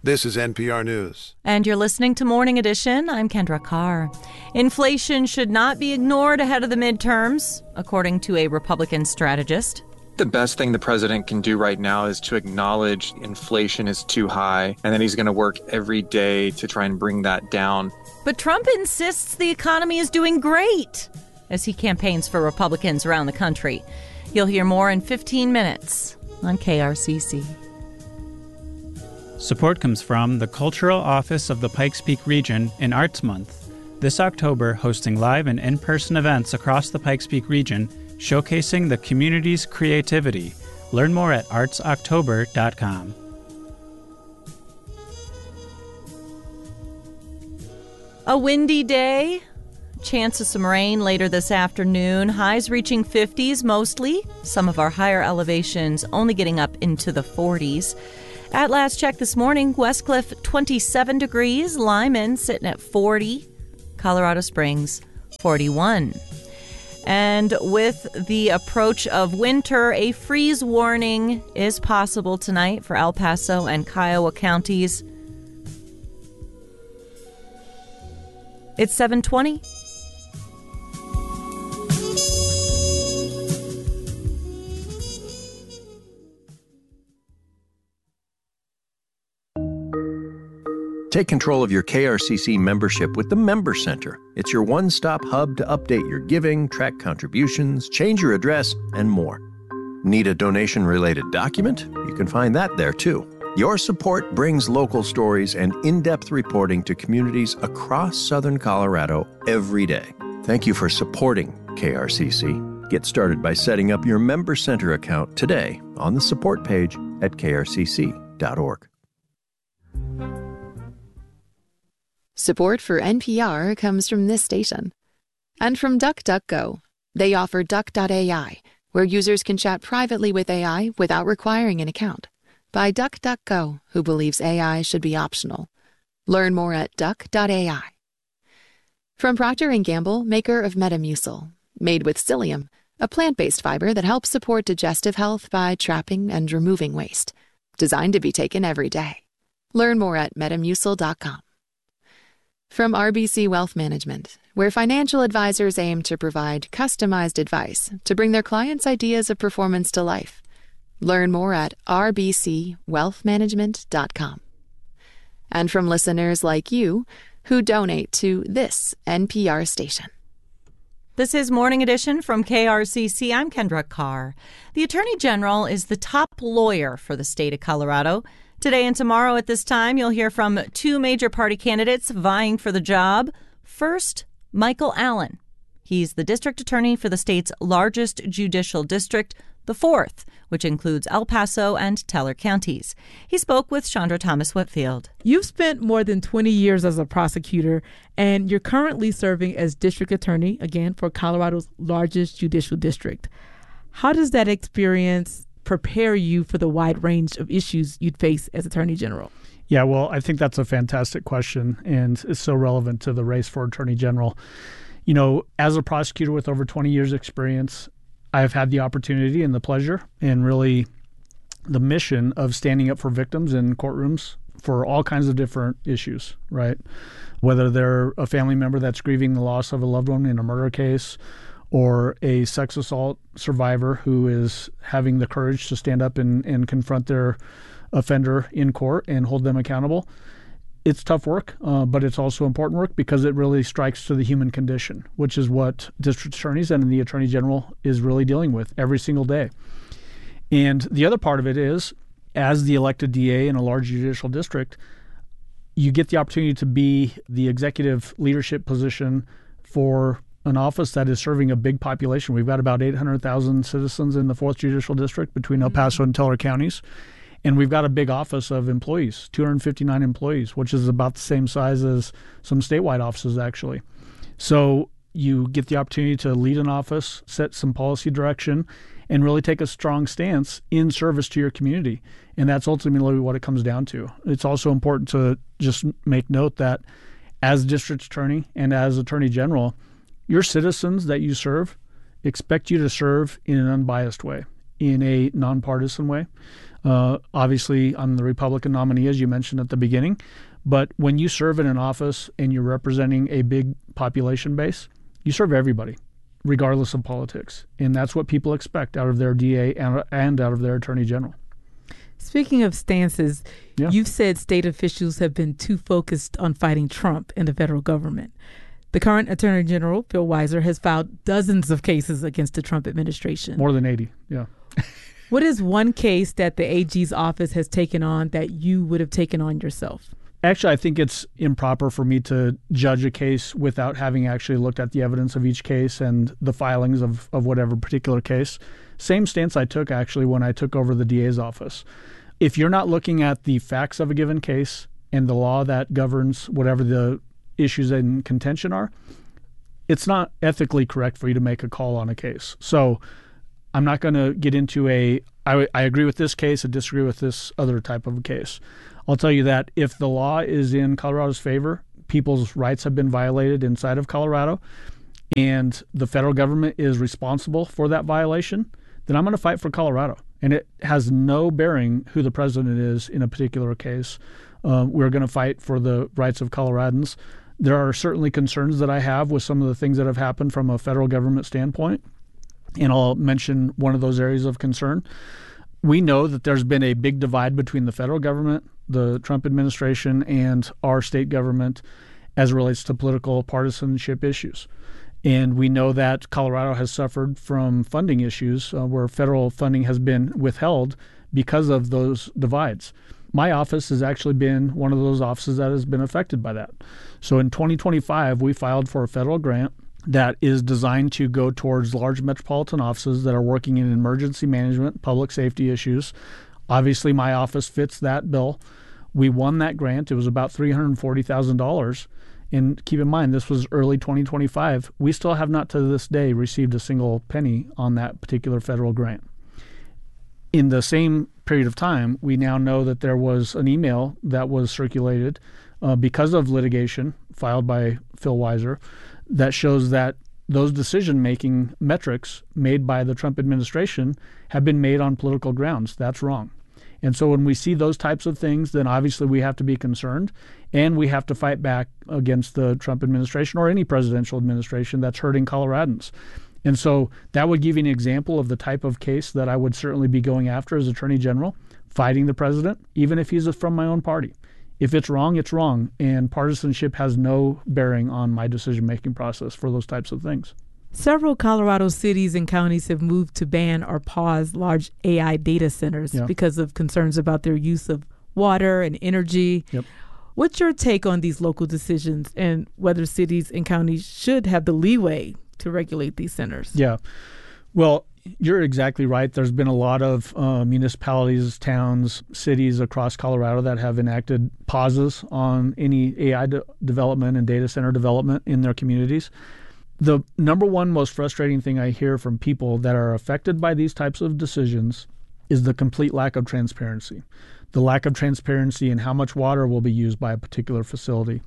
This is NPR News. And you're listening to Morning Edition. I'm Kendra Carr. Inflation should not be ignored ahead of the midterms, according to a Republican strategist. The best thing the president can do right now is to acknowledge inflation is too high, and then he's going to work every day to try and bring that down. But Trump insists the economy is doing great as he campaigns for Republicans around the country. You'll hear more in 15 minutes on KRCC. Support comes from the Cultural Office of the Pikes Peak Region in Arts Month. This October, hosting live and in-person events across the Pikes Peak region, showcasing the community's creativity. Learn more at artsoctober.com. A windy day. Chance of some rain later this afternoon. Highs reaching 50s mostly. Some of our higher elevations only getting up into the 40s. At last check this morning, Westcliff 27 degrees, Lyman sitting at 40, Colorado Springs 41. And with the approach of winter, a freeze warning is possible tonight for El Paso and Kiowa counties. It's 7:20. Take control of your KRCC membership with the Member Center. It's your one-stop hub to update your giving, track contributions, change your address, and more. Need a donation-related document? You can find that there, too. Your support brings local stories and in-depth reporting to communities across southern Colorado every day. Thank you for supporting KRCC. Get started by setting up your Member Center account today on the support page at krcc.org. Support for NPR comes from this station. And from DuckDuckGo. They offer Duck.ai, where users can chat privately with AI without requiring an account. By DuckDuckGo, who believes AI should be optional. Learn more at Duck.ai. From Procter & Gamble, maker of Metamucil. Made with psyllium, a plant-based fiber that helps support digestive health by trapping and removing waste. Designed to be taken every day. Learn more at metamucil.com. From RBC Wealth Management, where financial advisors aim to provide customized advice to bring their clients' ideas of performance to life. Learn more at rbcwealthmanagement.com. And from listeners like you who donate to this NPR station. This is Morning Edition from KRCC. I'm Kendra Carr. The Attorney General is the top lawyer for the state of Colorado. Today and tomorrow at this time, you'll hear from two major party candidates vying for the job. First, Michael Allen. He's the district attorney for the state's largest judicial district, the 4th, which includes El Paso and Teller counties. He spoke with Chandra Thomas Whitfield. You've spent more than 20 years as a prosecutor, and you're currently serving as district attorney, again, for Colorado's largest judicial district. How does that experience prepare you for the wide range of issues you'd face as Attorney General? Yeah, well, I think that's a fantastic question, and it's so relevant to the race for Attorney General. You know, as a prosecutor with over 20 years experience, I've had the opportunity and the pleasure and really the mission of standing up for victims in courtrooms for all kinds of different issues, right? Whether they're a family member that's grieving the loss of a loved one in a murder case, or a sex assault survivor who is having the courage to stand up and confront their offender in court and hold them accountable. It's tough work, but it's also important work because it really strikes to the human condition, which is what district attorneys and the Attorney General is really dealing with every single day. And the other part of it is, as the elected DA in a large judicial district, you get the opportunity to be the executive leadership position for an office that is serving a big population. We've got about 800,000 citizens in the 4th Judicial District between El Paso and Teller counties. And we've got a big office of employees, 259 employees, which is about the same size as some statewide offices, actually. So you get the opportunity to lead an office, set some policy direction, and really take a strong stance in service to your community. And that's ultimately what it comes down to. It's also important to just make note that as district attorney and as Attorney General, your citizens that you serve expect you to serve in an unbiased way, in a nonpartisan way. Obviously, I'm the Republican nominee, as you mentioned at the beginning. But when you serve in an office and you're representing a big population base, you serve everybody, regardless of politics. And that's what people expect out of their DA and out of their Attorney General. Speaking of stances, you've said state officials have been too focused on fighting Trump and the federal government. The current Attorney General, Phil Weiser, has filed dozens of cases against the Trump administration. More than 80, yeah. What is one case that the AG's office has taken on that you would have taken on yourself? Actually, I think it's improper for me to judge a case without having actually looked at the evidence of each case and the filings of whatever particular case. Same stance I took, actually, when I took over the DA's office. If you're not looking at the facts of a given case and the law that governs whatever the issues in contention are, it's not ethically correct for you to make a call on a case. So I'm not going to get into I agree with this case, I disagree with this other type of a case. I'll tell you that if the law is in Colorado's favor, people's rights have been violated inside of Colorado, and the federal government is responsible for that violation, then I'm going to fight for Colorado. And it has no bearing who the president is in a particular case. We're going to fight for the rights of Coloradans. There are certainly concerns that I have with some of the things that have happened from a federal government standpoint, and I'll mention one of those areas of concern. We know that there's been a big divide between the federal government, the Trump administration, and our state government as it relates to political partisanship issues. And we know that Colorado has suffered from funding issues where federal funding has been withheld because of those divides. My office has actually been one of those offices that has been affected by that. So in 2025, we filed for a federal grant that is designed to go towards large metropolitan offices that are working in emergency management, public safety issues. Obviously, my office fits that bill. We won that grant. It was about $340,000. And keep in mind, this was early 2025. We still have not to this day received a single penny on that particular federal grant. In the same period of time, we now know that there was an email that was circulated because of litigation filed by Phil Weiser that shows that those decision-making metrics made by the Trump administration have been made on political grounds. That's wrong. And so when we see those types of things, then obviously we have to be concerned, and we have to fight back against the Trump administration or any presidential administration that's hurting Coloradans. And so that would give you an example of the type of case that I would certainly be going after as Attorney General, fighting the president, even if he's from my own party. If it's wrong, it's wrong, and partisanship has no bearing on my decision-making process for those types of things. Several Colorado cities and counties have moved to ban or pause large AI data centers because of concerns about their use of water and energy. Yep. What's your take on these local decisions and whether cities and counties should have the leeway to regulate these centers? Yeah. Well, you're exactly right. There's been a lot of municipalities, towns, cities across Colorado that have enacted pauses on any AI development and data center development in their communities. The number one most frustrating thing I hear from people that are affected by these types of decisions is the complete lack of transparency. The lack of transparency in how much water will be used by a particular facility,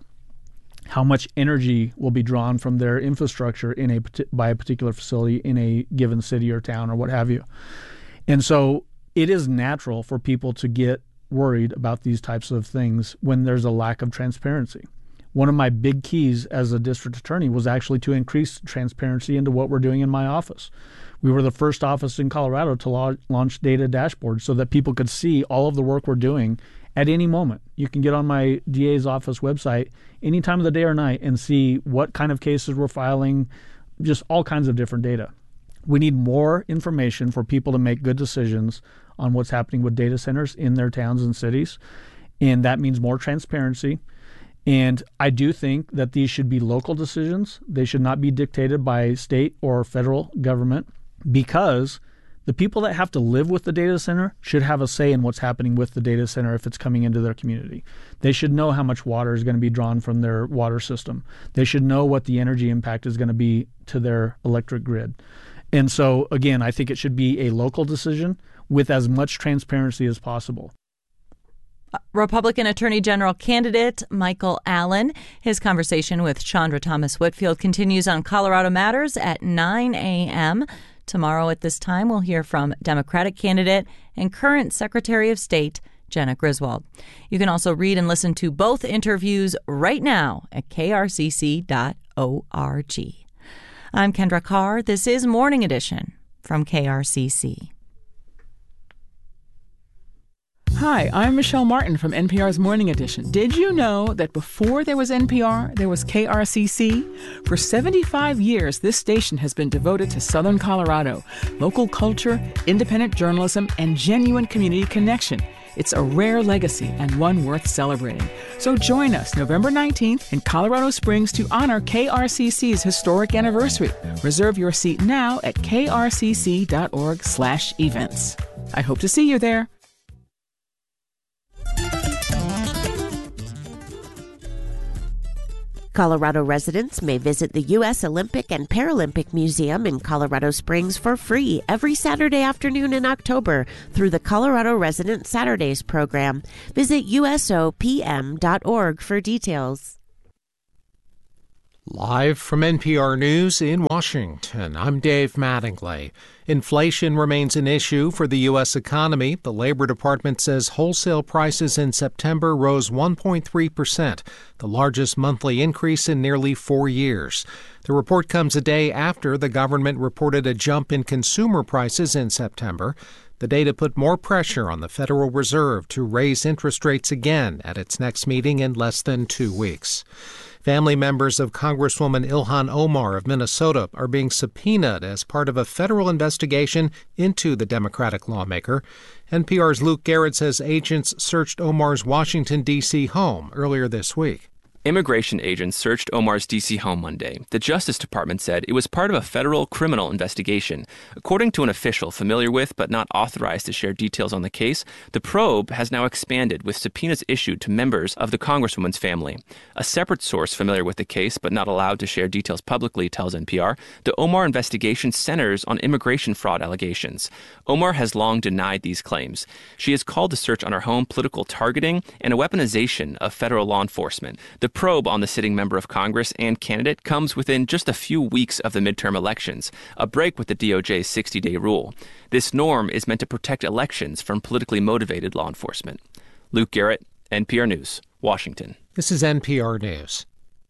how much energy will be drawn from their infrastructure by a particular facility in a given city or town or what have you. And so it is natural for people to get worried about these types of things when there's a lack of transparency. One of my big keys as a district attorney was actually to increase transparency into what we're doing in my office. We were the first office in Colorado to launch data dashboards so that people could see all of the work we're doing at any moment. You can get on my DA's office website any time of the day or night and see what kind of cases we're filing, just all kinds of different data. We need more information for people to make good decisions on what's happening with data centers in their towns and cities, and that means more transparency. And I do think that these should be local decisions. They should not be dictated by state or federal government, because the people that have to live with the data center should have a say in what's happening with the data center if it's coming into their community. They should know how much water is going to be drawn from their water system. They should know what the energy impact is going to be to their electric grid. And so, again, I think it should be a local decision with as much transparency as possible. Republican Attorney General candidate Michael Allen. His conversation with Chandra Thomas Whitfield continues on Colorado Matters at 9 a.m. Tomorrow at this time, we'll hear from Democratic candidate and current Secretary of State Jena Griswold. You can also read and listen to both interviews right now at krcc.org. I'm Kendra Carr. This is Morning Edition from KRCC. Hi, I'm Michelle Martin from NPR's Morning Edition. Did you know that before there was NPR, there was KRCC? For 75 years, this station has been devoted to Southern Colorado, local culture, independent journalism, and genuine community connection. It's a rare legacy and one worth celebrating. So join us November 19th in Colorado Springs to honor KRCC's historic anniversary. Reserve your seat now at krcc.org/events. I hope to see you there. Colorado residents may visit the U.S. Olympic and Paralympic Museum in Colorado Springs for free every Saturday afternoon in October through the Colorado Resident Saturdays program. Visit usopm.org for details. Live from NPR News in Washington, I'm Dave Mattingly. Inflation remains an issue for the U.S. economy. The Labor Department says wholesale prices in September rose 1.3%, the largest monthly increase in nearly 4 years. The report comes a day after the government reported a jump in consumer prices in September. The data put more pressure on the Federal Reserve to raise interest rates again at its next meeting in less than 2 weeks. Family members of Congresswoman Ilhan Omar of Minnesota are being subpoenaed as part of a federal investigation into the Democratic lawmaker. NPR's Luke Garrett says agents searched Omar's Washington, D.C. home earlier this week. Immigration agents searched Omar's D.C. home Monday. The Justice Department said it was part of a federal criminal investigation. According to an official familiar with but not authorized to share details on the case, the probe has now expanded with subpoenas issued to members of the Congresswoman's family. A separate source familiar with the case but not allowed to share details publicly tells NPR the Omar investigation centers on immigration fraud allegations. Omar has long denied these claims. She has called the search on her home political targeting and a weaponization of federal law enforcement. The probe on the sitting member of Congress and candidate comes within just a few weeks of the midterm elections, a break with the DOJ's 60-day rule. This norm is meant to protect elections from politically motivated law enforcement. Luke Garrett, NPR News, Washington. This is NPR News.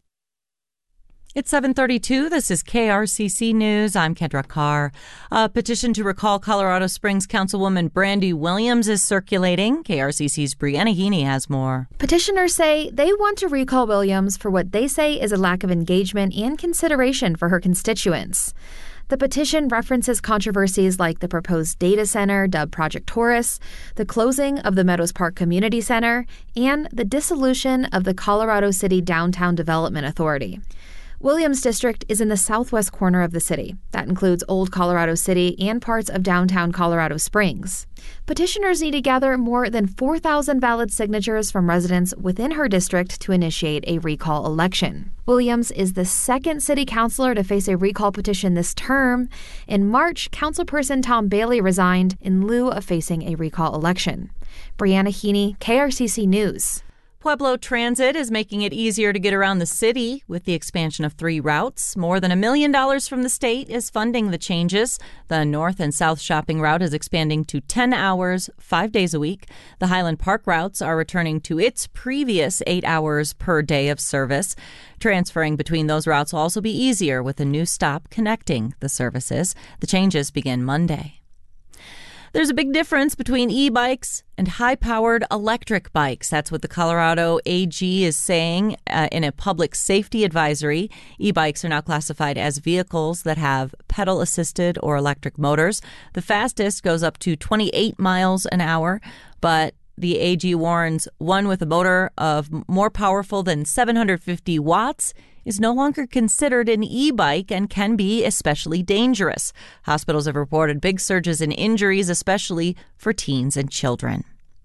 It's 7:32. This is KRCC News. I'm Kendra Carr. A petition to recall Colorado Springs Councilwoman Brandy Williams is circulating. KRCC's Brianna Heaney has more. Petitioners say they want to recall Williams for what they say is a lack of engagement and consideration for her constituents. The petition references controversies like the proposed data center dubbed Project Taurus, the closing of the Meadows Park Community Center, and the dissolution of the Colorado City Downtown Development Authority. Williams District is in the southwest corner of the city. That includes Old Colorado City and parts of downtown Colorado Springs. Petitioners need to gather more than 4,000 valid signatures from residents within her district to initiate a recall election. Williams is the second city councilor to face a recall petition this term. In March, councilperson Tom Bailey resigned in lieu of facing a recall election. Brianna Heaney, KRCC News. Pueblo Transit is making it easier to get around the city with the expansion of 3 routes. More than $1 million from the state is funding the changes. The north and south shopping route is expanding to 10 hours, 5 days a week. The Highland Park routes are returning to its previous 8 hours per day of service. Transferring between those routes will also be easier with a new stop connecting the services. The changes begin Monday. There's a big difference between e-bikes and high-powered electric bikes. That's what the Colorado AG is saying in a public safety advisory. E-bikes are now classified as vehicles that have pedal-assisted or electric motors. The fastest goes up to 28 miles an hour, but the AG warns one with a motor of more powerful than 750 watts is no longer considered an e-bike and can be especially dangerous. Hospitals have reported big surges in injuries, especially for teens and children.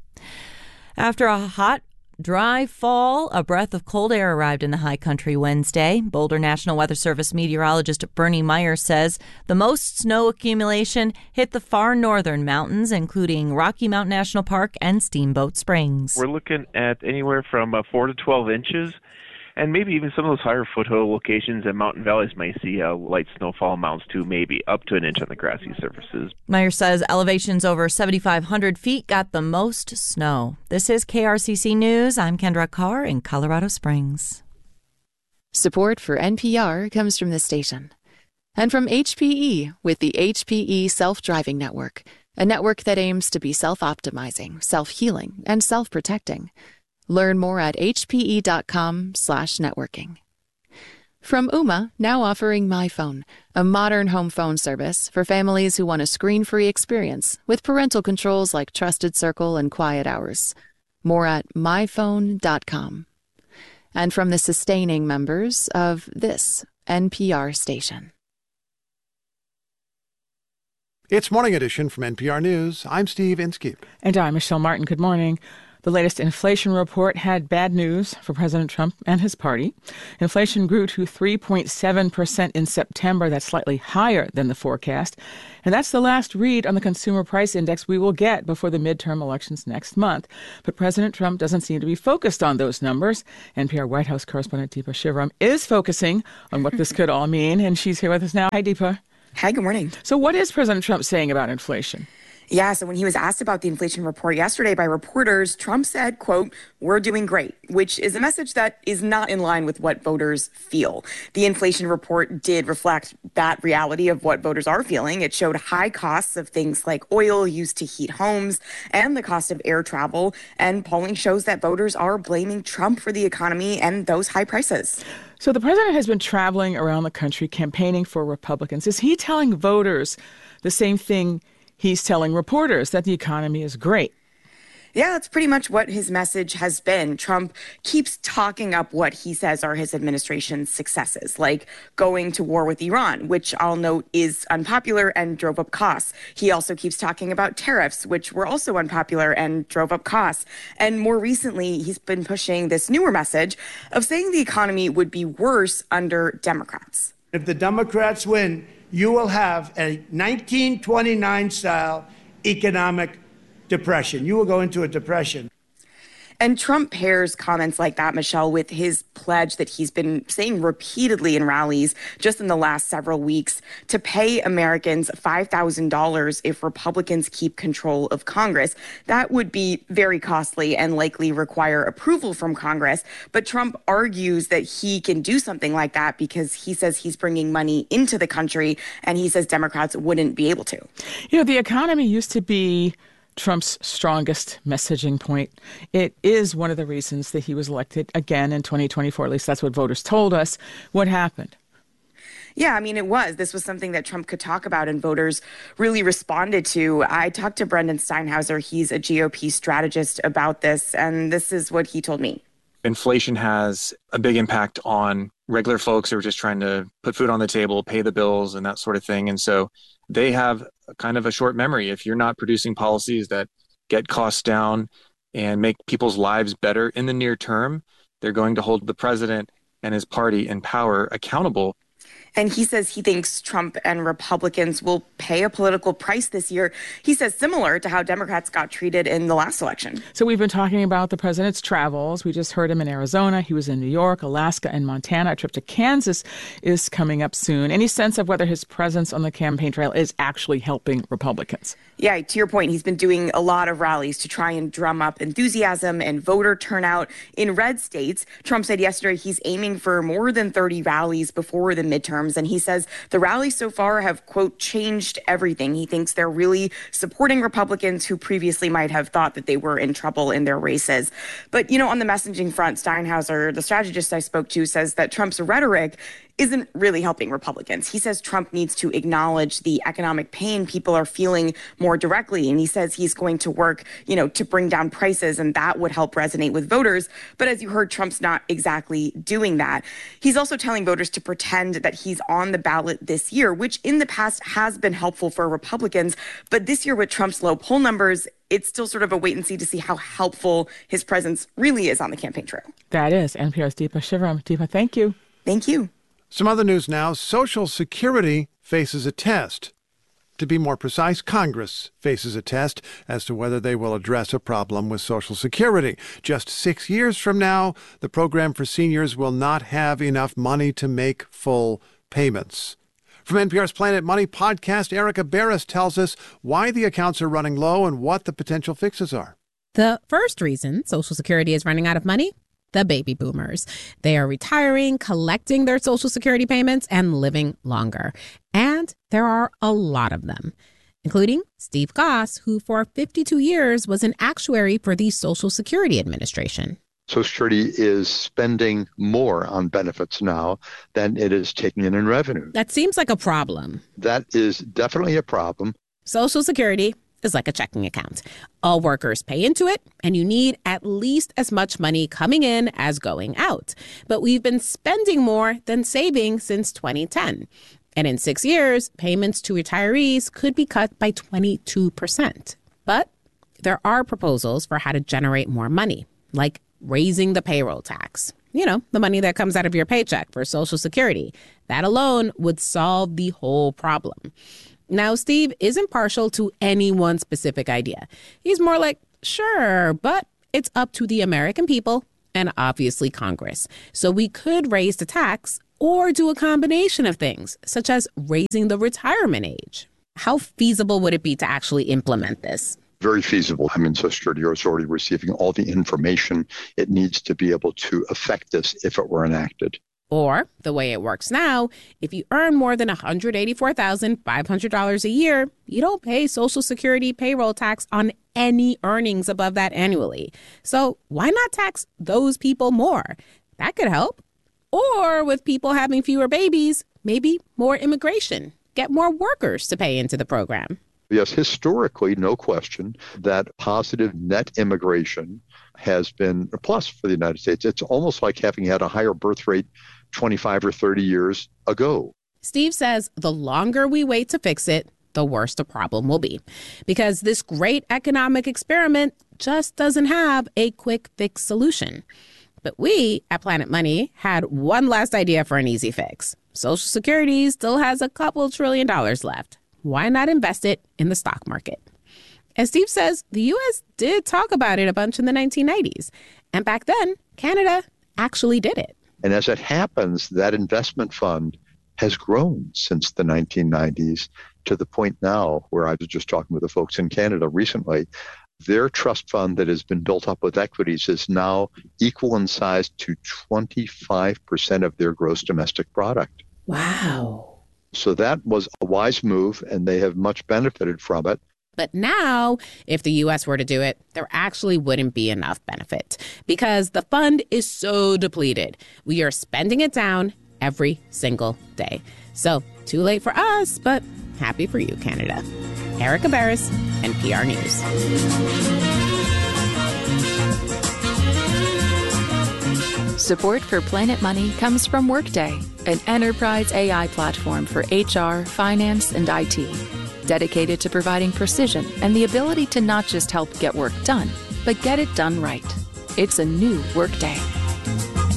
After a hot, dry fall, a breath of cold air arrived in the high country Wednesday. Boulder National Weather Service meteorologist Bernie Meyer says the most snow accumulation hit the far northern mountains, including Rocky Mountain National Park and Steamboat Springs. We're looking at anywhere from 4 to 12 inches. And maybe even some of those higher foothill locations and mountain valleys might see light snowfall amounts to maybe up to an inch on the grassy surfaces. Meyer says elevations over 7,500 feet got the most snow. This is KRCC News. I'm Kendra Carr in Colorado Springs. Support for NPR comes from this station. And from HPE with the HPE Self-Driving Network, a network that aims to be self-optimizing, self-healing, and self-protecting. Learn more at hpe.com/networking. From Ooma, now offering MyPhone, a modern home phone service for families who want a screen-free experience with parental controls like Trusted Circle and Quiet Hours. More at myphone.com. And from the sustaining members of this NPR station. It's Morning Edition from NPR News. I'm Steve Inskeep. And I'm Michelle Martin. Good morning. The latest inflation report had bad news for President Trump and his party. Inflation grew to 3.7% in September. That's slightly higher than the forecast. And that's the last read on the Consumer Price Index we will get before the midterm elections next month. But President Trump doesn't seem to be focused on those numbers. NPR White House correspondent Deepa Shivaram is focusing on what this could all mean. And she's here with us now. Hi, Deepa. Hi, good morning. So what is President Trump saying about inflation? Yeah, so when he was asked about the inflation report yesterday by reporters, Trump said, quote, "We're doing great," which is a message that is not in line with what voters feel. The inflation report did reflect that reality of what voters are feeling. It showed high costs of things like oil used to heat homes and the cost of air travel. And polling shows that voters are blaming Trump for the economy and those high prices. So the president has been traveling around the country campaigning for Republicans. Is he telling voters the same thing he's telling reporters, that the economy is great? Yeah, that's pretty much what his message has been. Trump keeps talking up what he says are his administration's successes, like going to war with Iran, which I'll note is unpopular and drove up costs. He also keeps talking about tariffs, which were also unpopular and drove up costs. And more recently, he's been pushing this newer message of saying the economy would be worse under Democrats. If the Democrats win, you will have a 1929-style economic depression. You will go into a depression. And Trump pairs comments like that, Michelle, with his pledge that he's been saying repeatedly in rallies just in the last several weeks to pay Americans $5,000 if Republicans keep control of Congress. That would be very costly and likely require approval from Congress. But Trump argues that he can do something like that because he says he's bringing money into the country, and he says Democrats wouldn't be able to. You know, the economy used to be Trump's strongest messaging point. It is one of the reasons that he was elected again in 2024. At least that's what voters told us. What happened? Yeah, I mean, it was. This was something that Trump could talk about and voters really responded to. I talked to Brendan Steinhauser. He's a GOP strategist about this, and this is what he told me. Inflation has a big impact on regular folks who are just trying to put food on the table, pay the bills, and that sort of thing. And so they have kind of a short memory. If you're not producing policies that get costs down and make people's lives better in the near term, they're going to hold the president and his party in power accountable. And he says he thinks Trump and Republicans will pay a political price this year. He says similar to how Democrats got treated in the last election. So we've been talking about the president's travels. We just heard him in Arizona. He was in New York, Alaska, and Montana. A trip to Kansas is coming up soon. Any sense of whether his presence on the campaign trail is actually helping Republicans? Yeah, to your point, he's been doing a lot of rallies to try and drum up enthusiasm and voter turnout in red states. Trump said yesterday he's aiming for more than 30 rallies before the midterms. And he says the rallies so far have, quote, changed everything. He thinks they're really supporting Republicans who previously might have thought that they were in trouble in their races. But, you know, on the messaging front, Steinhauser, the strategist I spoke to, says that Trump's rhetoric isn't really helping Republicans. He says Trump needs to acknowledge the economic pain people are feeling more directly. And he says he's going to work, you know, to bring down prices, and that would help resonate with voters. But as you heard, Trump's not exactly doing that. He's also telling voters to pretend that he's on the ballot this year, which in the past has been helpful for Republicans. But this year with Trump's low poll numbers, it's still sort of a wait and see to see how helpful his presence really is on the campaign trail. That is NPR's Deepa Shivaram. Deepa, thank you. Thank you. Some other news now. Social Security faces a test. to be more precise, Congress faces a test as to whether they will address a problem with Social Security. Just 6 years from now, the program for seniors will not have enough money to make full payments. From NPR's Planet Money podcast, Erica Barris tells us why the accounts are running low and what the potential fixes are. The first reason Social Security is running out of money: the baby boomers. They are retiring, collecting their Social Security payments, and living longer. And there are a lot of them, including Steve Goss, who for 52 years was an actuary for the Social Security Administration. Social Security is spending more on benefits now than it is taking in revenue. That seems like a problem. That is definitely a problem. Social Security is like a checking account. All workers pay into it, and you need at least as much money coming in as going out. But we've been spending more than saving since 2010. And in 6 years, payments to retirees could be cut by 22%. But there are proposals for how to generate more money, like raising the payroll tax. You know, the money that comes out of your paycheck for Social Security. That alone would solve the whole problem. Now, Steve isn't partial to any one specific idea. He's more like, sure, but it's up to the American people and obviously Congress. So we could raise the tax or do a combination of things, such as raising the retirement age. How feasible would it be to actually implement this? Very feasible. I mean, Social Security is already receiving all the information it needs to be able to affect this if it were enacted. Or, the way it works now, if you earn more than $184,500 a year, you don't pay Social Security payroll tax on any earnings above that annually. So why not tax those people more? That could help. Or with people having fewer babies, maybe more immigration. Get more workers to pay into the program. Yes, historically, no question that positive net immigration has been a plus for the United States. It's almost like having had a higher birth rate 25 or 30 years ago. Steve says the longer we wait to fix it, the worse the problem will be. Because this great economic experiment just doesn't have a quick fix solution. But we at Planet Money had one last idea for an easy fix. Social Security still has a couple $1 trillion left. Why not invest it in the stock market? As Steve says, the U.S. did talk about it a bunch in the 1990s. And back then, Canada actually did it. And as it happens, that investment fund has grown since the 1990s to the point now where I was just talking with the folks in Canada recently. Their trust fund that has been built up with equities is now equal in size to 25% of their gross domestic product. Wow. So that was a wise move, and they have much benefited from it. But now, if the U.S. were to do it, there actually wouldn't be enough benefit because the fund is so depleted. We are spending it down every single day. So, too late for us, but happy for you, Canada. Erica Barris, NPR News. Support for Planet Money comes from Workday, an enterprise AI platform for HR, finance, and IT. Dedicated to providing precision and the ability to not just help get work done, but get it done right. It's a new Workday.